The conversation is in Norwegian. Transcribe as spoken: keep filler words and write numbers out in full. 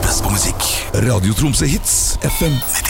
Best på musikk. Radio Tromsø Hits F M